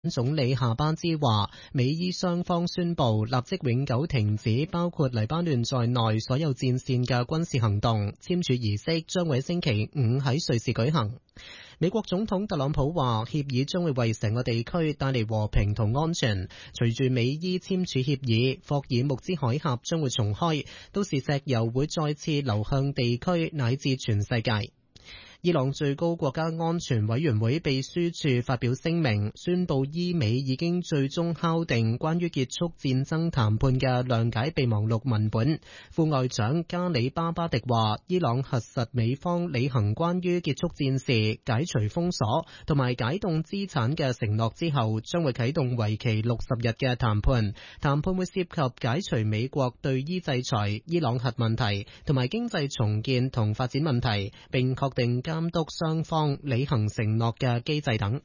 總理夏巴茲話，美伊雙方宣布立即永久停止包括黎巴嫩在內所有戰線嘅軍事行動，簽署儀式將會星期五喺瑞士舉行。美國總統特朗普話，協議將會為成個地區帶嚟和平同安全。隨住美伊簽署協議，霍爾木茲海峽將會重開，到時石油會再次流向地區乃至全世界。伊朗最高國家安全委員會秘書處發表聲明，宣布伊美已經最終敲定關於結束戰爭談判嘅諒解備忘錄文本。副外長加里巴巴迪話，伊朗核實美方履行關於結束戰事、解除封鎖同埋解凍資產嘅承諾之後，將會啟動為期60日嘅談判。談判會涉及解除美國對伊制裁、伊朗核問題同埋經濟重建同發展問題，並確定監督雙方履行承諾嘅機制等。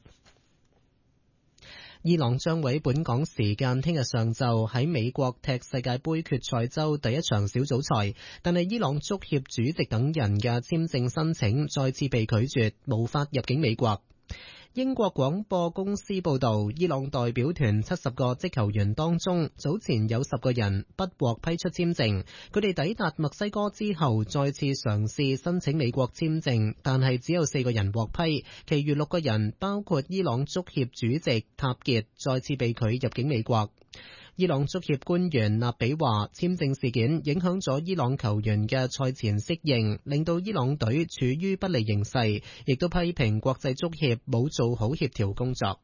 伊朗將喺本港時間聽日上晝喺美國踢世界盃決賽周第一場小組賽，但係伊朗足協主席等人嘅簽證申請再次被拒絕，無法入境美國。英國廣播公司報導，伊朗代表團70個職球員當中，早前有10個人不獲批出簽證。佢哋抵達墨西哥之後，再次嘗試申請美國簽證，但係只有4個人獲批，其餘6個人包括伊朗足協主席塔傑，再次被拒入境美國。伊朗足協官員納比話，簽證事件影響咗伊朗球員嘅賽前適應，令到伊朗隊處於不利形勢，亦都批評國際足協冇做好協調工作。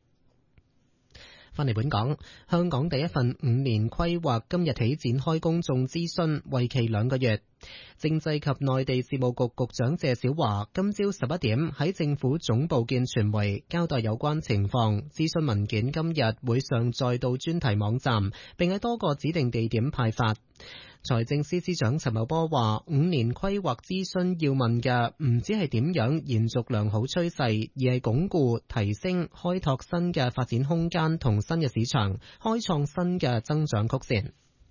返嚟本港，香港第一份5年規劃今日起展開公眾諮詢，為期2個月。政制及內地事務局局長謝小華今朝11點喺政府總部見傳媒，交代有關情況。諮詢文件今日會上載到專題網站，並喺多個指定地點派發。財政司司長陳茂波話，5年規劃諮詢要問嘅唔止係點樣延續良好趨勢，而係鞏固、提升、開拓新嘅發展空間同新嘅市場，開創新嘅增長曲線。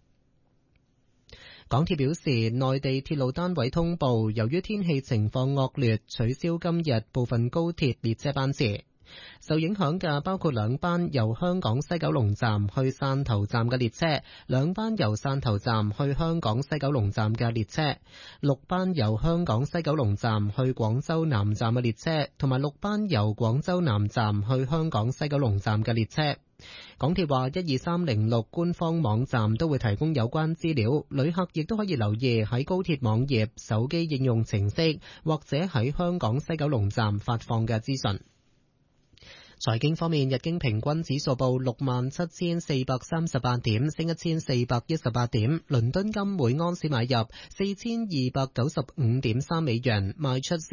港鐵表示，內地鐵路單位通報，由於天氣情況惡劣，取消今日部分高鐵列車班次。受影響嘅包括2班由香港西九龍站去汕頭站嘅列車，2班由汕頭站去香港西九龍站嘅列車，6班由香港西九龍站去廣州南站嘅列車，同埋6班由廣州南站去香港西九龍站嘅列車。港鐵話12306官方網站都會提供有關資料，旅客亦都可以留意喺高鐵網頁、手機應用程式或者喺香港西九龍站發放嘅資訊。財經方面，日經平均指數報67,438點，升1418點。倫敦金每安士買入4295.3美元，賣出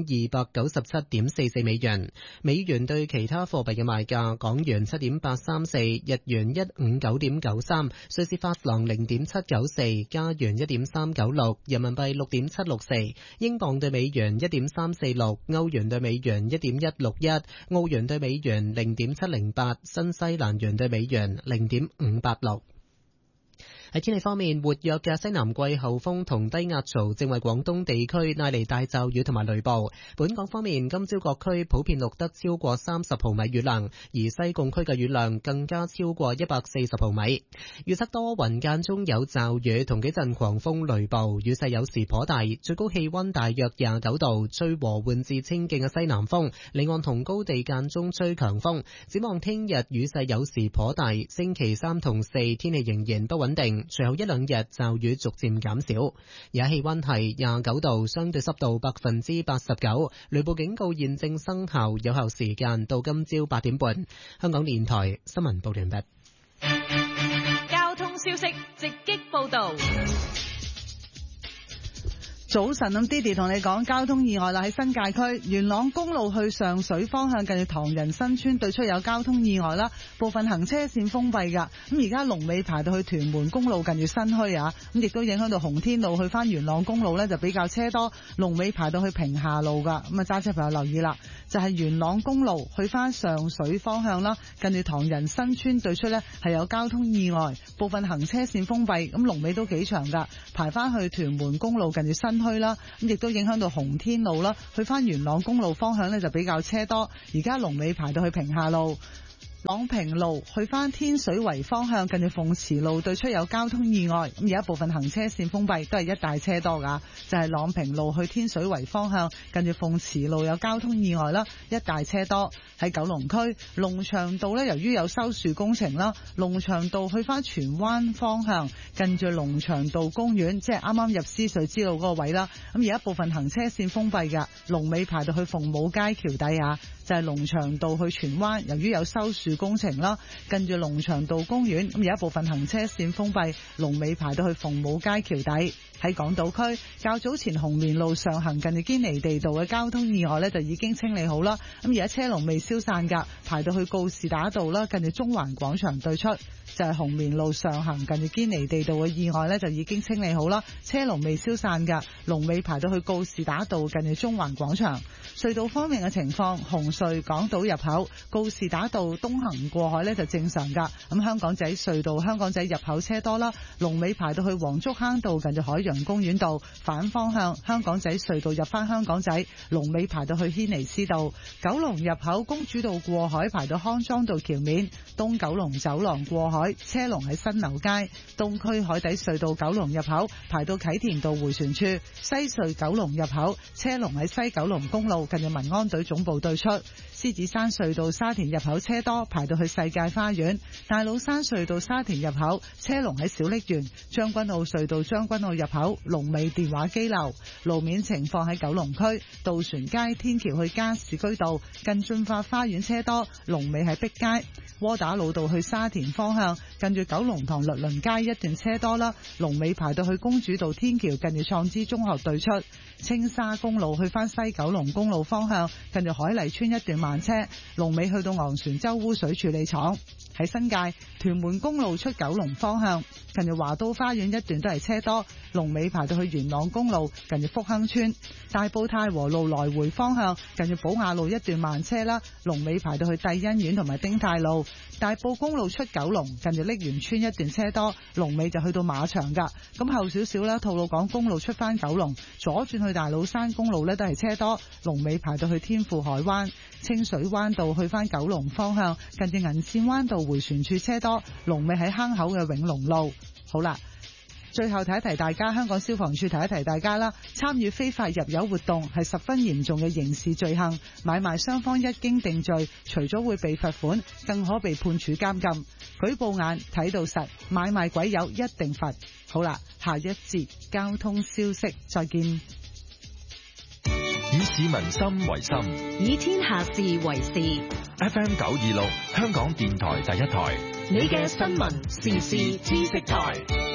4297.44美元。美元對其他貨幣嘅賣價：港元7.834，日元159.93，瑞士法郎0.794，加元1.396，人民幣6.764，英鎊對美元1.346，歐元對美元1.161，澳元對美元0.708，新西蘭元對美元0.586。喺天氣方面，活躍嘅西南季候風同低壓槽正為廣東地區帶嚟大驟雨同埋雷暴。本港方面，今朝各區普遍錄得超過30毫米雨量，而西貢區嘅雨量更加超過140毫米。預測多雲間中有驟雨同幾陣狂風雷暴，雨勢有時頗大，最高氣溫大約29度，吹和緩至清勁嘅西南風，離岸同高地間中吹強風。展望聽日雨勢有時頗大，星期3同4天氣仍然不穩定。隨後1-2日驟雨逐漸減少，而家氣溫係29度，相對濕度89%，雷暴警告現正生效，有效時間到今朝8點半。香港電台新聞報道完畢。 交通消息直擊報道。 早晨，咁 Didi 同你講交通意外啦，喺新界區元朗公路去上水方向，近住唐人新村對出有交通意外啦，部分行車線封閉噶。咁而家龍尾排到去屯門公路近住新墟啊，咁亦都影響到洪天路去翻元朗公路呢，就比較車多，龍尾排到去平下路噶。咁啊，揸車朋友留意啦，就係元朗公路去翻上水方向啦，近住唐人新村對出呢，係有交通意外，部分行車線封閉，咁龍尾都幾長噶，排翻去屯門公路近住新墟啦，咁亦都影響到洪天路啦，去翻元朗公路方向呢，就比較車多，而家龍尾排到去平下路。 朗屏路去翻天水圍方向，近住鳳池路對出有交通意外，咁而一部分行車線封閉，都係一大車多噶，就係朗屏路去天水圍方向，近住鳳池路有交通意外啦，一大車多。喺九龍區龍翔道呢，由於有修樹工程啦，龍翔道去翻荃灣方向，近住龍翔道公園，即係啱啱入獅隧支路嗰個位啦，咁而一部分行車線封閉噶，龍尾排到去鳳舞街橋底啊。就係龍翔道去荃灣，由於有修樹工程啦，近住龍翔道公園，咁有一部分行車線封閉，龍尾排到去鳳舞街橋底。喺港島區較早前紅棉路上行近住堅尼地道嘅交通意外呢，就已經清理好啦，咁而家車龍未消散㗎，排到去告士打道啦，近住中環廣場對出。就係紅棉路上行近住堅尼地道嘅意外呢，就已經清理好啦，車龍未消散㗎，龍尾排到去告士打道近住中環廣場。隧道方面嘅情況，紅隧港島入口告士打道東行過海呢就正常㗎，咁香港仔隧道香港仔入口車多啦，龍尾排到去黃竹坑道近住海洋公園道，反方向香港仔隧道入返香港仔，龍尾排到去軒尼詩道。九龍入口公主道過海排到康莊道橋面，東九龍走廊過海車龍喺新樓街，東區海底隧道九龍入口排到啟田道迴旋處，西隧九龍入口車龍喺西九龍公路近住民安隊總部對出。獅子山隧道沙田入口車多，排到去世界花園。大老山隧道沙田入口車龍喺小瀝源。將軍澳隧道將軍澳入口龍尾電話機樓。路面情況喺九龍區渡船街天橋去加士居道近駿發花園車多，龍尾喺碧街。窩打老道去沙田方向近住九龍塘律倫街一段車多啦，龍尾排到去公主道天橋近住創知中學對出。青沙公路去翻西九龍公路方向近住海麗村一段慢車，龍尾去到昂船洲污水處理廠。喺新界屯門公路出九龍方向近住華都花園一段都係車多，龍尾排到去元朗公路近住福亨村。大埔太和路來回方向近住寶雅路一段慢車啦，龍尾排到去帝欣苑同埋丁泰路。大埔公路出九龍近住瀝源村一段車多，龍尾就去到馬場噶。咁後少少啦，吐露港公路出翻九龍左轉去大老山公路呢都係車多，龍尾排到去天富海灣。清水灣道去翻九龍方向近住銀線灣道迴旋處車多，龍尾喺坑口嘅永隆路。好啦，最後提一提大家，香港消防處提一提大家啦，參與非法入油活動係十分嚴重嘅刑事罪行，買賣雙方一經定罪，除咗會被罰款，更可被判處監禁。舉報眼睇到實，買賣鬼友一定罰。好啦，下一節交通消息再見。 以市民心為心， 以天下事為事。 FM 926香港電台第一台， 你嘅新聞時事知識台。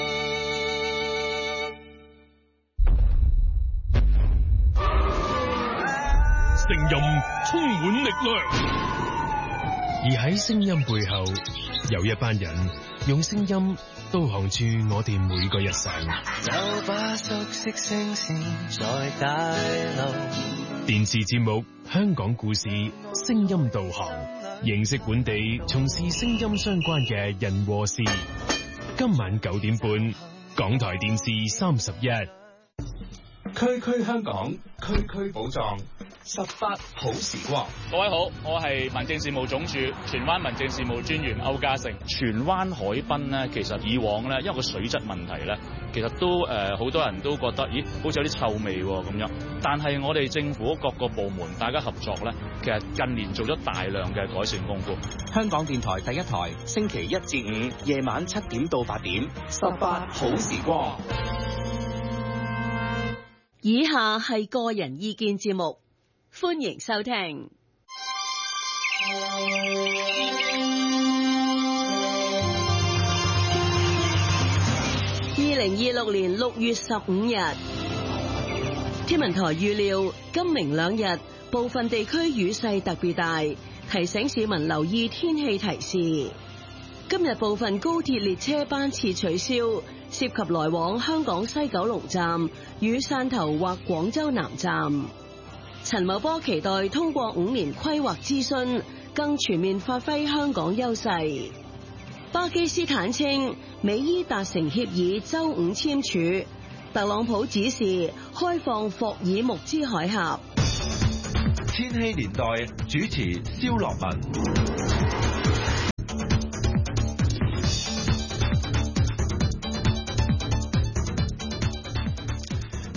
聲音充滿力量，而喺聲音背後，有一班人用聲音導航住我哋每個日常。 就把熟悉聲線在大路。 電視節目《香港故事》聲音導航，認識本地從事聲音相關嘅人和事。今晚9點半，港台電視31。 區區香港，區區寶藏，18好時光。 各位好，我係民政事務總署荃灣民政事務專員歐家成。荃灣海濱咧，其實以往咧，因為個水質問題咧，其實都好多人都覺得，咦，好似有啲臭味咁樣。但係我哋政府各個部門大家合作咧，其實近年做咗大量嘅改善功夫。 香港電台第一台，星期1至5夜晚7點到8點，18好時光。 以下係個人意見節目，歡迎收聽。2026年6月15日，天文台預料今明兩日部分地區雨勢特別大，提醒市民留意天氣提示。今日部分高鐵列車班次取消，涉及來往香港西九龍站與汕頭或廣州南站。陳茂波期待通過5年規劃諮詢，更全面發揮香港優勢。巴基斯坦稱美伊達成協議週5簽署，特朗普指示開放霍爾木茲海峽。 千禧年代主持蕭樂文。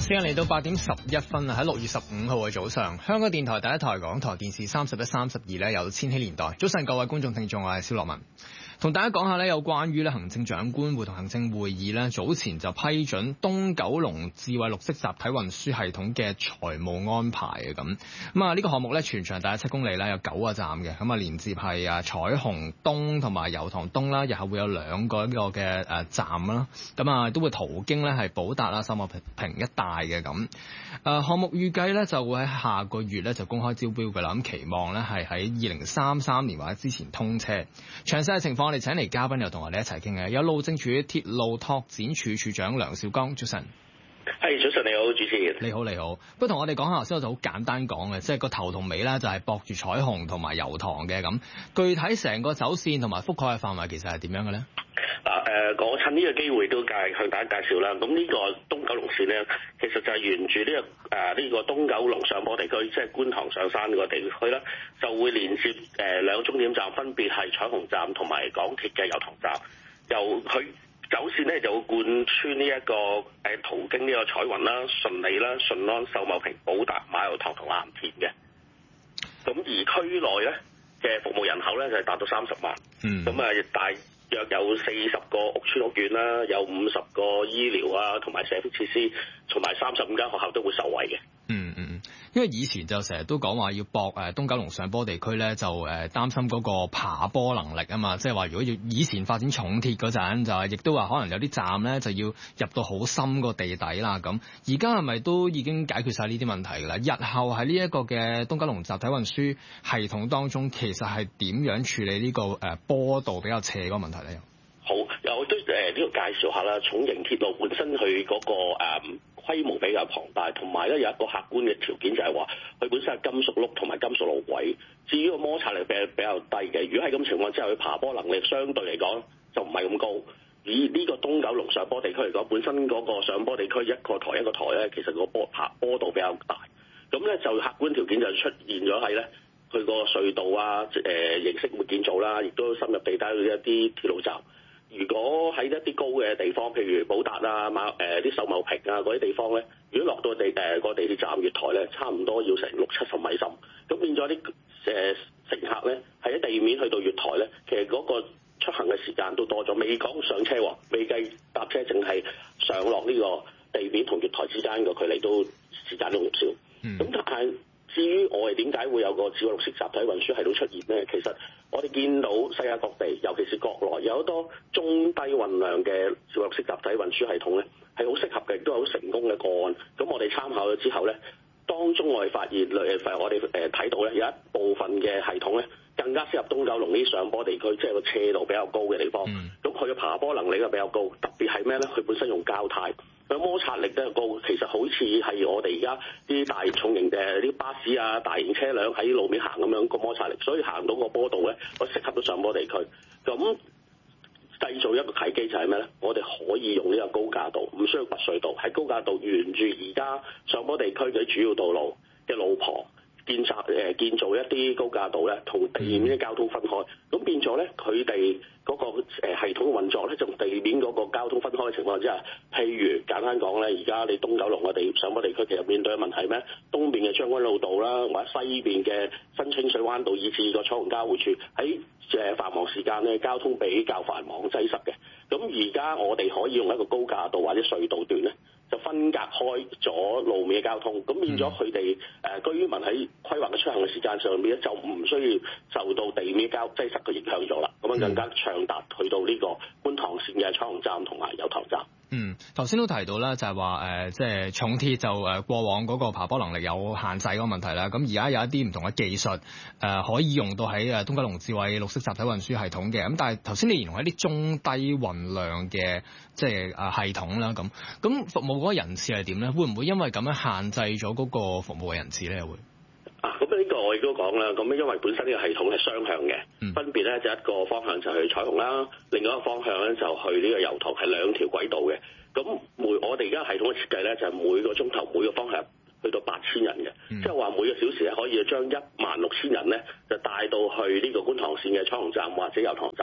時間嚟到8點11分啦，喺6月15號嘅早上，香港電台第一台港台電視31、32咧有千禧年代。早晨各位觀眾聽眾，我係蕭樂文。同大家講下咧，有關於咧行政長官會同行政會議咧早前就批准東九龍智慧綠色集體運輸系統嘅財務安排嘅咁啊，呢個項目咧全長大約7公里啦，有9個站嘅，咁啊連接係彩虹東同埋油塘東啦，日後會有2個呢個嘅站啦，咁啊都會途經咧係寶達啦、秀茂坪一帶嘅咁。項目預計咧就會喺下個月咧就公開招標嘅啦，咁期望咧係喺2033年或者之前通車。詳細嘅情況我哋請嚟嘉賓又同我哋一齊傾嘅，有路政署鐵路拓展處處長梁兆剛，早晨。 係，早晨你好，主持人。 你好，你好。不過同我哋講下頭先，我就好簡單講嘅，即係個頭同尾咧就係駁住彩虹同埋油塘嘅咁。具體成個走線同埋覆蓋嘅範圍其實係點樣嘅咧？ 我趁呢個機會都向大家介紹啦。咁呢個東九龍線咧，其實就係沿住呢個東九龍上坡地區，即係觀塘上山嗰個地區啦，就會連接2個終點站，分別係彩虹站同埋港鐵嘅油塘站。由佢走線咧就會貫穿呢一個途經呢個彩雲啦、順利啦、順安、秀茂坪、寶達、馬油塘同藍田嘅。咁而區內咧嘅服務人口咧就係達到30萬。咁啊大約有40個屋邨屋苑啦，有50個醫療啊同埋社福設施，同埋35間學校都會受惠嘅。 因為以前就成日都講話要駁東九龍上坡地區咧，就擔心嗰個爬坡能力啊嘛，即係話如果要以前發展重鐵嗰陣，就係亦都話可能有啲站咧就要入到好深個地底啦咁。而家係咪都已經解決晒呢啲問題㗎啦？日後喺呢一個嘅東九龍集體運輸系統當中，其實係點樣處理呢個坡度比較斜嗰個問題咧？ 好，我都呢度介紹下啦。重型鐵路本身佢嗰個規模比較龐大，同埋咧有一個客觀嘅條件就係話佢本身係金屬轆同埋金屬路軌。至於個摩擦力比較低嘅，如果係咁情況之下，佢爬坡能力相對嚟講就唔係咁高。以呢個東九龍上坡地區嚟講，本身嗰個上坡地區一個台咧，其實個坡度比較大。咁咧就客觀條件就出現咗係咧，佢個隧道啊形式會建造啦，亦都深入地底嘅一啲鐵路站。如果喺一啲高嘅地方，譬如寶達啊、啲秀茂坪啊嗰啲地方咧，如果落到個地鐵站月台咧，差唔多要成60-70米深，咁變咗啲乘客咧喺地面去到月台咧，其實嗰個出行嘅時間都多咗，未講上車喎，未計搭車，淨係上落呢個地面同月台之間嘅距離都時間都唔少。咁但係至於我哋點解會有個智慧綠色集體運輸系統出現咧？其實我哋見到世界各地，尤其是國內有好多中低運量嘅智慧綠色集體運輸系統咧，係好適合嘅，亦都係好成功嘅個案。咁我哋參考咗之後咧，當中我哋發現我哋睇到咧有一部分嘅系統咧更加適合東九龍呢啲上坡地區，即係個斜度比較高嘅地方。咁佢嘅爬坡能力係比較高，特別係咩咧？佢本身用膠軚。佢摩擦力都係高，其實好似係我哋而家啲大重型嘅啲巴士啊、大型車輛喺路面行咁樣個摩擦力，所以行到個坡度咧，我適合到上坡地區。咁製造一個契機就係咩咧？我哋可以用呢個高架道，唔需要掘隧道，喺高架道沿住而家上坡地區嘅主要道路嘅路旁建造一啲高架道咧，同地面嘅交通分開。咁變咗咧，佢哋嗰個系統運作咧，就同地面嗰個交通分開嘅情況之下，譬如簡單講咧，而家你東九龍嘅上坡地區其實面對嘅問題咩？東邊嘅將軍澳道啦，或者西邊嘅新清水灣道，以至個彩虹交匯處喺繁忙時間咧，交通比較繁忙擠塞嘅。咁而家我哋可以用一個高架道或者隧道段咧，就分隔開咗路面嘅交通，咁變咗佢哋居民喺規劃嘅出行嘅時間上面咧，就唔需要受到地面擠塞嘅影響咗啦。咁樣更加暢達去到呢個觀塘線嘅彩虹站同埋油塘站。 頭先都提到啦，就係話即係重鐵就過往嗰個爬坡能力有限制嗰個問題啦。咁而家有一啲唔同嘅技術可以用到喺東九龍智慧綠色集體運輸系統嘅。咁但係頭先你形容一啲中低運量嘅即係系統啦，咁服務嗰個人次係點咧？會唔會因為咁樣限制咗嗰個服務嘅人次咧？又會？ 咁呢個我亦都講啦。咁因為本身呢個系統係雙向嘅，分別咧就一個方向就去彩虹啦，另外一個方向咧就去呢個油塘，係2條軌道嘅。咁我哋而家系統嘅設計咧就係每個鐘頭每個方向去到8000人嘅，即係話每個小時可以將16000人咧就帶到去呢個觀塘線嘅彩虹站或者油塘站，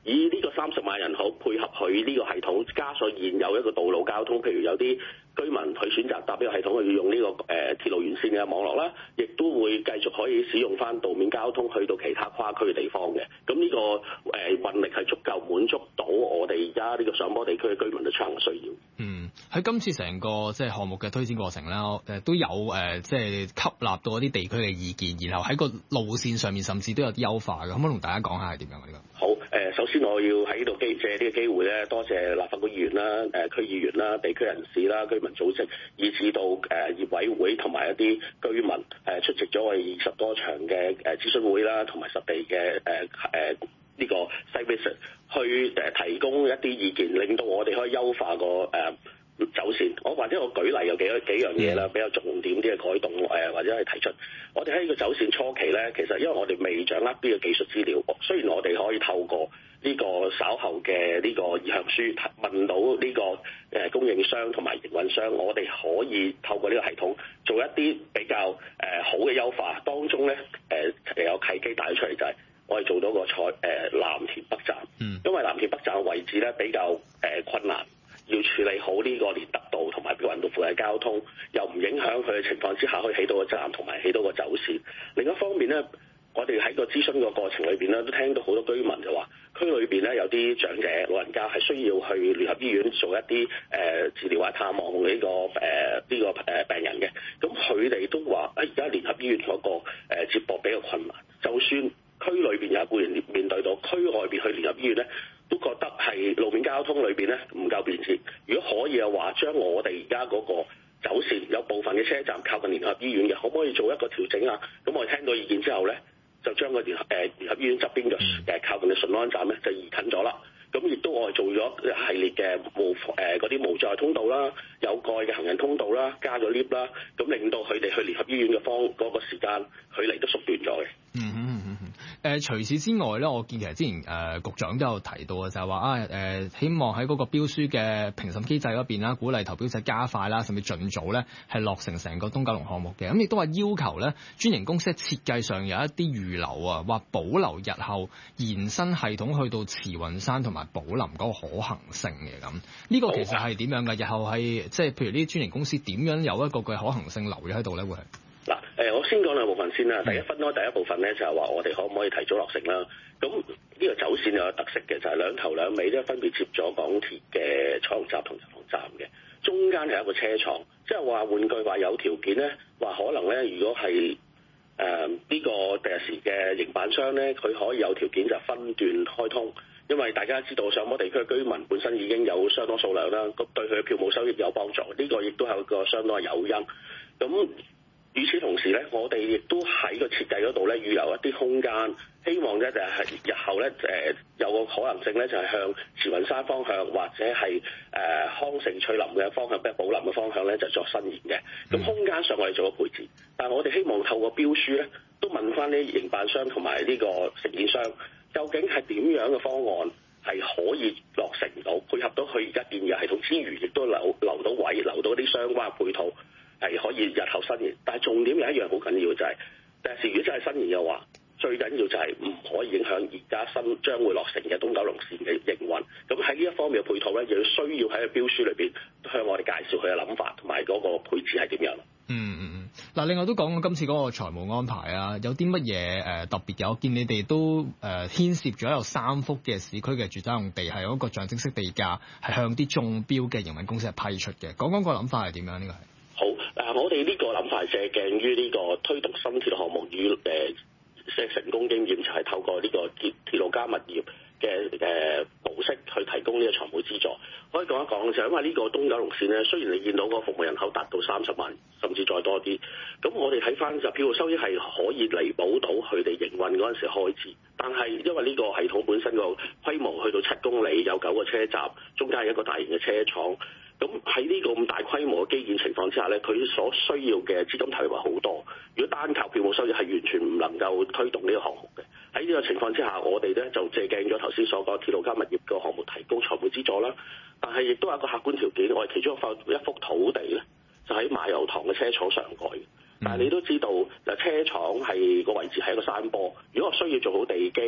以呢個30萬人口配合佢呢個系統，加上現有一個道路交通，譬如有啲居民佢選擇搭呢個系統，佢要用呢個鐵路沿線嘅網絡啦，亦都會繼續可以使用翻道面交通去到其他跨區嘅地方嘅。咁呢個運力係足夠滿足到我哋而家呢個上坡地區嘅居民嘅出行需要。 喺今次成個即係項目嘅推展過程啦，都有即係吸納到一啲地區嘅意見，然後喺個路線上面甚至都有啲優化嘅，可唔可以同大家講下係點樣嘅呢個？ 好，首先我要喺度借呢個機會咧，多謝立法會議員啦、區議員啦、地區人士啦、居民組織，以至到業委會同埋一啲居民出席咗我哋20多場嘅諮詢會啦，同埋實地嘅呢個 site visit， 去提供一啲意見，令到我哋可以優化個走線。或者我舉例有幾樣嘢啦，比較重點啲嘅改動或者係提出。我哋喺呢個走線初期咧，其實因為我哋未掌握呢個技術資料，雖然我哋可以透過呢個稍後嘅呢個意向書問到呢個供應商同埋營運商，我哋可以透過呢個系統做一啲比較好嘅優化。當中咧有契機帶出嚟就係我哋做到個藍田北站，因為藍田北站嘅位置咧比較困難。要處理好呢個連德道同埋標雲道附近交通，又唔影響佢嘅情況之下，可以起到個站同埋起到個走線。另一方面咧，我哋喺個諮詢個過程裏邊咧，都聽到好多居民就話，區裏邊咧有啲長者老人家係需要去聯合醫院做一啲治療或探望呢個病人嘅。咁佢哋都話而家聯合醫院嗰個接駁比較困難，就算區裏邊有固然面對到，區外邊去聯合醫院咧，都覺得係路面交通裏邊咧唔夠便捷。如果可以嘅話，將我哋而家嗰個走線有部分嘅車站靠近聯合醫院嘅，可唔可以做一個調整啊？咁我哋聽到意見之後咧，就將個聯合醫院側邊嘅靠近嘅順安站咧就移近咗啦。咁亦都我哋做咗一系列嘅嗰啲無障礙通道啦、有蓋嘅行人通道啦、加咗 lift 啦，咁令到佢哋去聯合醫院嘅嗰個時間距離都縮短咗嘅。 除此之外咧，我見其實之前局長都有提到嘅，就係話希望喺嗰個標書嘅評審機制嗰邊啦，鼓勵投標者加快啦，甚至盡早咧係落成成個東九龍項目嘅。咁亦都話要求咧專營公司喺設計上有一啲預留啊，話保留日後延伸系統去到慈雲山同埋寶林嗰個可行性嘅咁。呢個其實係點樣嘅？日後係即係譬如呢啲專營公司點樣有一個嘅可行性留咗喺度咧？會係？ 我先講兩部分先啦。第一部分咧就係話我哋可唔可以提早落成啦？咁呢個走線有個特色嘅，就係兩頭兩尾咧分別接咗港鐵嘅彩虹站同油塘站嘅，中間係一個車廠。即係話換句話，有條件咧話可能咧，如果係呢個第時嘅營辦商咧，佢可以有條件就分段開通，因為大家知道上坡地區嘅居民本身已經有相當數量啦，咁對佢嘅票務收益有幫助。呢個亦都係一個相當嘅誘因。咁與此同時咧，我哋亦都喺個設計嗰度咧預留一啲空間，希望咧就係日後咧有個可能性咧就係向慈雲山方向或者係康城翠林嘅方向，即係寶林嘅方向咧就作伸延嘅。咁空間上我哋做咗配置，但係我哋希望透過標書咧都問翻啲營辦商同埋呢個承建商，究竟係點樣嘅方案係可以落成到，配合到佢而家建議系統之餘，亦都留到位，留到啲相關配套。係可以日後伸延，但係重點有一樣好緊要就係，第時如果真係伸延嘅話，最緊要就係唔可以影響而家將會落成嘅東九龍線嘅營運。咁喺呢一方面嘅配套咧，亦需要喺個標書裏邊向我哋介紹佢嘅諗法同埋嗰個配置係點樣。 嗱，另外都講過今次嗰個財務安排啊，有啲乜嘢特別？有見你哋都牽涉咗有3幅嘅市區嘅住宅用地係有一個象徵式地價，係向啲中標嘅營運公司係批出嘅。講個諗法係點樣？呢個係。 我哋呢個諗法係借鏡於呢個推動新鐵路項目與成功經驗，就係透過呢個鐵路加物業嘅模式去提供呢個財務資助。可以講一講就係因為呢個東九龍線咧，雖然你見到個服務人口達到30萬，甚至再多啲，咁我哋睇翻就票務收益係可以彌補到佢哋營運嗰陣時開支，但係因為呢個系統本身個規模去到7公里，有9個車站，中間係一個大型嘅車廠。咁喺呢個咁大規模嘅基建情況之下咧，佢所需要嘅資金投入係好多。如果單靠票務收益係完全唔能夠推動呢個項目嘅。喺呢個情況之下，我哋咧就借鏡咗頭先所講鐵路加物業嘅項目提供財務資助啦。但係亦都有一個客觀條件，我哋其中一幅土地咧就喺馬油塘嘅車廠上蓋嘅。但係你都知道，車廠係個位置係一個山坡。如果我需要做好地基，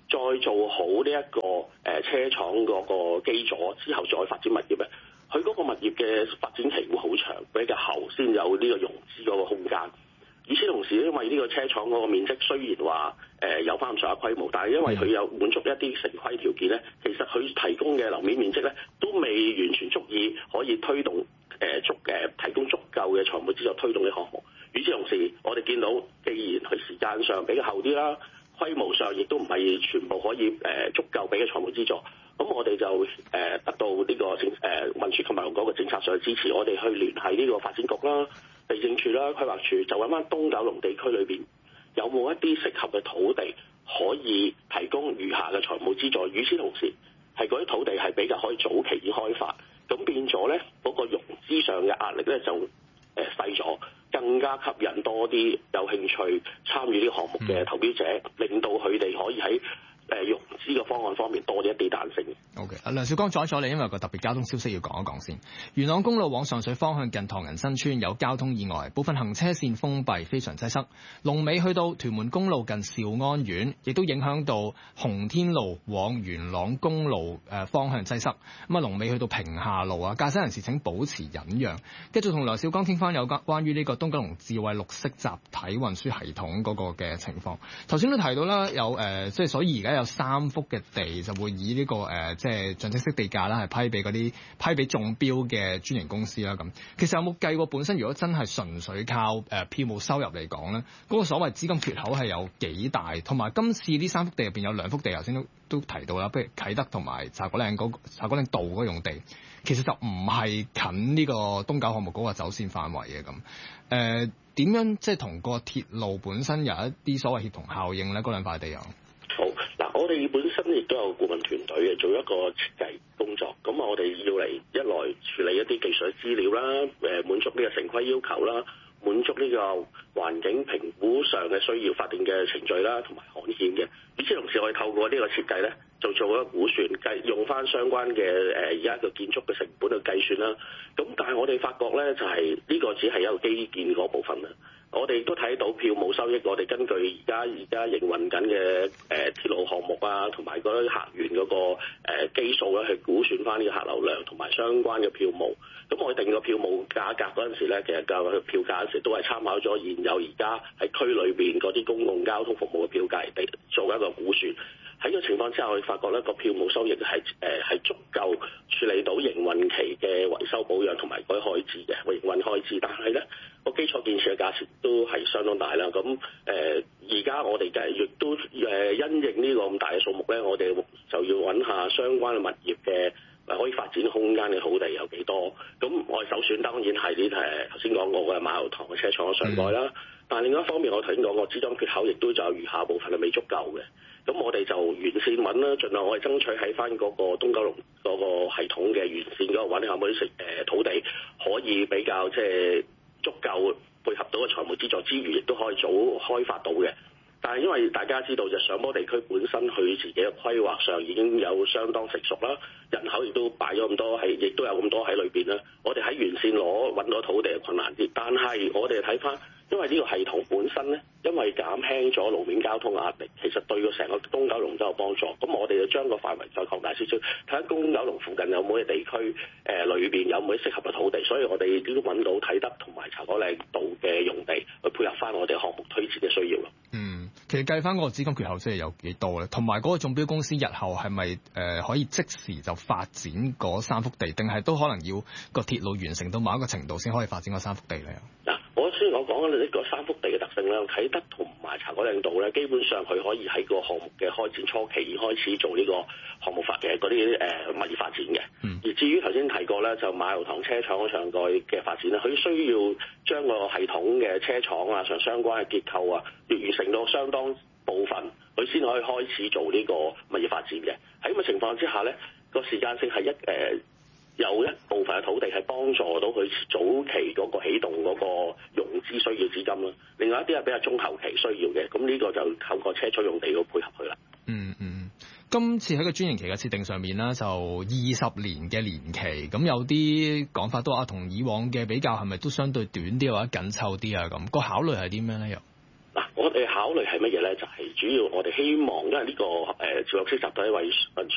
再做好呢一個車廠嗰個基礎之後再發展物業咧，佢嗰個物業嘅發展期會好長，比較後先有呢個融資嗰個空間。與此同時，因為呢個車廠嗰個面積雖然話有翻咁上下規模，但係因為佢有滿足一啲城規條件咧，其實佢提供嘅樓面面積咧都未完全足以可以推動提供足夠嘅財務資助推動嘅項目。與此同時，我哋見到既然佢時間上比較後啲啦，規模上亦都唔係全部可以足夠俾嘅財務資助，咁我哋就得到呢個運輸及物流局嘅政策上嘅支持，我哋去聯繫呢個發展局啦、地政處啦、規劃處，就揾翻東九龍地區裏邊有冇一啲適合嘅土地可以提供餘下嘅財務資助。與此同時，係嗰啲土地係比較可以早期已開發，咁變咗咧嗰個融資上嘅壓力咧就細咗，更加吸引多啲有興趣參與呢個項目嘅投標者，令到佢哋可以喺融資嘅方案方面多啲一啲彈性。 OK， 梁兆光阻咗你，因為有個特別交通消息要講一講先。元朗公路往上水方向近唐人新村有交通意外，部分行車線封閉，非常擠塞。龍尾去到屯門公路近兆安苑，亦都影響到洪天路往元朗公路方向擠塞。咁啊，龍尾去到屏廈路啊，駕駛人士請保持忍讓。繼續同梁兆光傾翻有關於呢個東九龍智慧綠色集體運輸系統嗰個嘅情況。頭先都提到啦，有即係所以而家有3幅嘅地就會以呢個即係象徵式地價啦，係批俾中標嘅專營公司啦。咁其實有冇計過本身如果真係純粹靠票務收入嚟講咧，嗰個所謂資金缺口係有幾大？同埋今次呢3幅地入邊有2幅地，頭先都提到啦，譬如啟德同埋茶果嶺道嗰用地，其實就唔係近呢個東九項目嗰個走線範圍嘅咁。點樣即係同個鐵路本身有一啲所謂協同效應咧？嗰兩塊地有。 好嗱，我哋本身亦都有顧問團隊嘅，做一個設計工作。咁我哋要嚟一來處理一啲技術資料啦，滿足呢個城規要求啦，滿足呢個環境評估上嘅需要、法定嘅程序啦，同埋罕見嘅。與此同時，我哋透過呢個設計咧，就做一個估算，用翻相關嘅而家嘅建築嘅成本去計算啦。咁但係我哋發覺咧，就係呢個只係一個基建嗰部分啦。我哋都睇到票務收益，我哋根據而家營運緊嘅鐵路項目啊，同埋嗰啲客源嗰個基數咧，去估算翻呢個客流量同埋相關嘅票務。咁我哋定個票務價格嗰陣時咧，其實個票價嗰陣時都係參考咗現有而家喺區裏邊嗰啲公共交通服務嘅票價嚟做一個估算。喺個情況之下，我哋發覺咧個票務收益係足夠處理到營運期嘅維修保養同埋嗰啲開支嘅營運開支，但係咧個基礎建設嘅價錢都係相當大啦。咁而家我哋亦都因應呢個咁大嘅數目咧，我哋就要揾下相關嘅物業嘅可以發展空間嘅土地有幾多。咁我哋首選當然係呢頭先講過嘅馬油塘嘅車廠嘅上蓋啦。但係另一方面，我頭先講過資金缺口亦都就有餘下部分係未足夠嘅。咁我哋就完善揾啦，盡量我哋爭取喺翻嗰個東九龍嗰個系統嘅完善嗰個揾下冇啲土地可以比較即係足夠配合到個財務資助之餘，亦都可以早開發到嘅。但係因為大家知道就上坡地區本身佢自己嘅規劃上已經有相當成熟啦，人口亦都擺咗咁多亦都有咁多喺裏邊啦。我哋喺沿線揾到土地係困難啲，但係我哋睇翻，因為呢個系統本身咧，因為減輕咗路面交通壓力，其實對個成個東九龍都有幫助。咁我哋就將個範圍再擴大少少，睇下東九龍附近有冇啲地區裏邊有冇啲適合嘅土地。所以我哋都揾到啟德同埋茶果嶺道嘅用地去配合翻我哋項目推薦嘅需要咯。 其實計翻嗰個資金缺口即係有幾多咧？同埋嗰個中標公司日後係咪可以即時就發展嗰3幅地，定係都可能要個鐵路完成到某一個程度先可以發展嗰3幅地咧？ 嗱，雖然我講呢個3幅地嘅特性咧，啟德同埋茶果嶺道咧，基本上佢可以喺個項目嘅開展初期已開始做呢個項目嘅嗰啲物業發展嘅。而至於頭先提過咧，就馬油塘車廠嗰上蓋嘅發展咧，佢需要將個系統嘅車廠啊相關嘅結構啊，要完成到相當部分，佢先可以開始做呢個物業發展嘅。喺咁嘅情況之下咧，個時間性係有一部分嘅土地係幫助到佢早期嗰個起動嗰個融資需要資金啦。另外一啲係比較中後期需要嘅，咁呢個就透過車廠用地去配合佢啦。 今次喺個專營期嘅設定上面咧，就20年嘅年期，咁有啲講法都話同以往嘅比較係咪都相對短啲或者緊湊啲啊？咁個考慮係啲咩咧？又嗱， 我哋考慮係乜嘢咧？就係主要我哋希望，因為呢個接駁式集體運輸